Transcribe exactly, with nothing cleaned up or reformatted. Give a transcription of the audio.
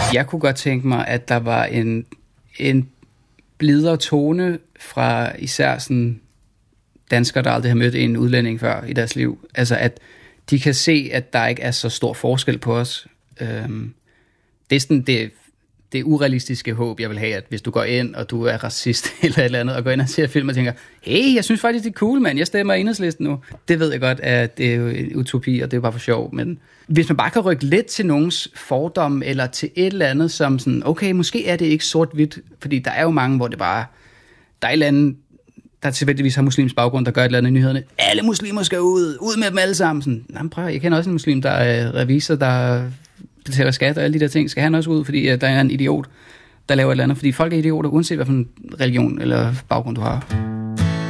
Jeg kunne godt tænke mig, at der var en, en blidere tone fra især sådan danskere, der aldrig har mødt en udlænding før i deres liv. Altså, at de kan se, at der ikke er så stor forskel på os. Øhm, det er sådan det, det urealistiske håb, jeg vil have, at hvis du går ind, og du er racist eller et eller andet, og går ind og ser film og tænker, hey, jeg synes faktisk, det er cool, mand, jeg stemmer Enhedslisten nu. Det ved jeg godt, at det er jo en utopi, og det er bare for sjov, men hvis man bare kan rykke lidt til nogens fordom, eller til et eller andet, som sådan, okay, måske er det ikke sort-hvidt, fordi der er jo mange, hvor det bare, der er et eller andet, der tilfældigvis har muslimsk baggrund, der gør et eller andet i nyhederne. Alle muslimer skal ud, ud med dem alle sammen. Sådan, nej, prøv, jeg kender også en muslim, der er revisor, der betaler skat og alle de der ting. Skal han også ud, fordi uh, der er en idiot, der laver et eller andet. Fordi folk er idioter, uanset hvilken religion eller baggrund du har.